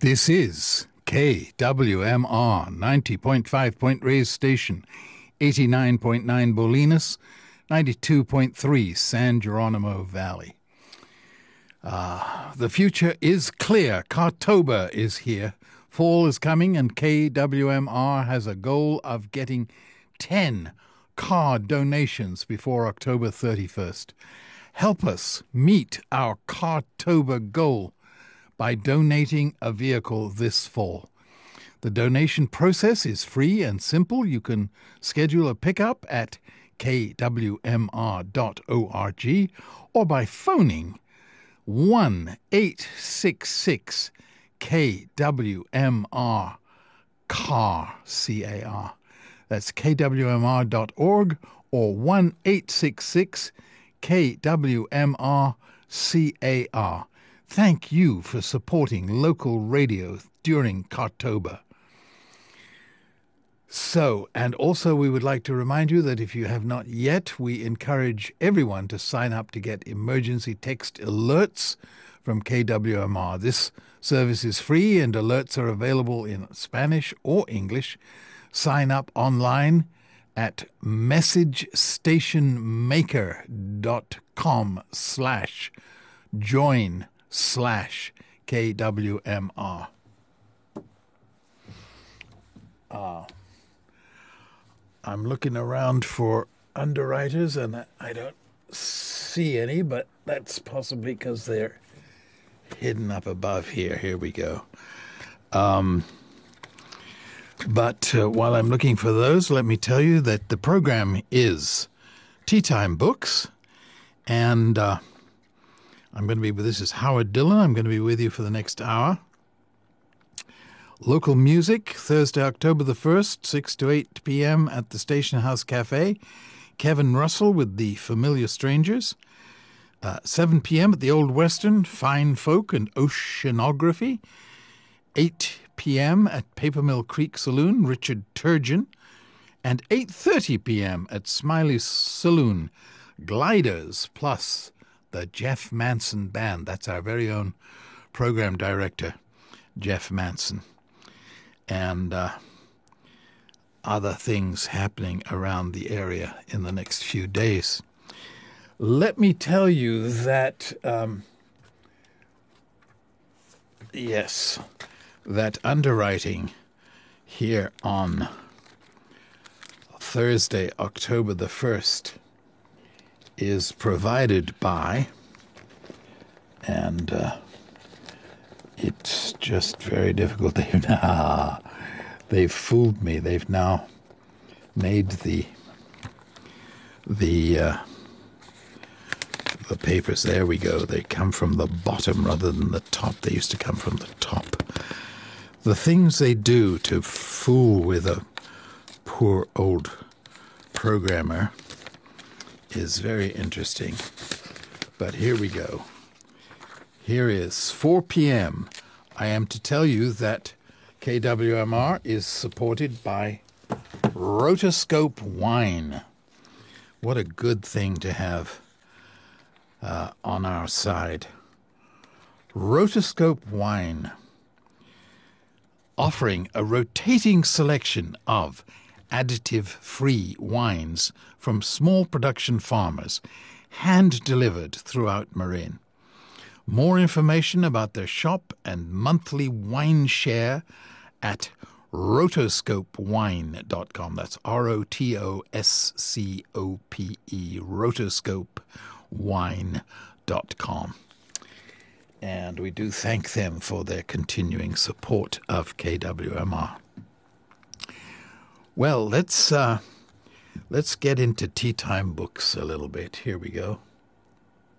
This is KWMR 90.5 Point Reyes Station, 89.9 Bolinas, 92.3 San Geronimo Valley. The future is clear. Cartober is here. Fall is coming, and KWMR has a goal of getting 10 car donations before October 31st. Help us meet our Cartober goal by donating a vehicle this fall. The donation process is free and simple. You can schedule a pickup at kwmr.org or by phoning 1-866-KWMR CAR, C-A-R. That's kwmr.org or 1-866-KWMR-CAR. Thank you for supporting local radio during Cartober. So, and also we would like to remind you that if you have not yet, we encourage everyone to sign up to get emergency text alerts from KWMR. This service is free and alerts are available in Spanish or English. Sign up online at messagestationmaker.com/join/KWMR. I'm looking around for underwriters and I don't see any, but that's possibly because they're hidden up above here. Here we go. But while I'm looking for those, let me tell you that the program is Tea Time Books, and I'm going to be, this is Howard Dillon. I'm going to be with you for the next hour. Local music, Thursday, October the 1st, 6 to 8 p.m. at the Station House Cafe. Kevin Russell with the Familiar Strangers. 7 p.m. at the Old Western, Fine Folk and Oceanography. 8 p.m. at Paper Mill Creek Saloon, Richard Turgeon. And 8:30 p.m. at Smiley's Saloon, Gliders plus the Jeff Manson Band. That's our very own program director, Jeff Manson. And other things happening around the area in the next few days. Let me tell you that, that underwriting here on Thursday, October the 1st, is provided by, and it's just very difficult. They've fooled me. They've now made the papers. There we go. They come from the bottom rather than the top. They used to come from the top. The things they do to fool with a poor old programmer is very interesting. But here we go. Here is 4 p.m. I am to tell you that KWMR is supported by Rotoscope Wine. What a good thing to have on our side. Rotoscope Wine, offering a rotating selection of additive-free wines from small production farmers, hand-delivered throughout Marin. More information about their shop and monthly wine share at rotoscopewine.com. That's ROTOSCOPE, rotoscopewine.com. And we do thank them for their continuing support of KWMR. Well, let's get into Tea Time Books a little bit. Here we go.